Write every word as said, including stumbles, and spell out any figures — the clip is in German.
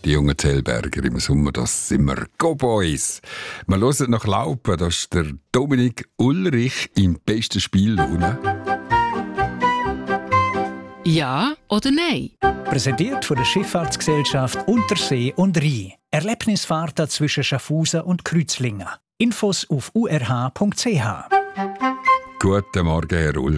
die jungen Zellberger im Sommer, das sind wir Go Boys. Wir hören nach Laupen, das ist der Dominik Ulrich in bester Spiellaune. Ja oder nein? Präsentiert von der Schifffahrtsgesellschaft Untersee und Rhein. Erlebnisfahrten zwischen Schaffhausen und Kreuzlingen. Infos auf u r h punkt c h. Guten Morgen, Herr Ulrich.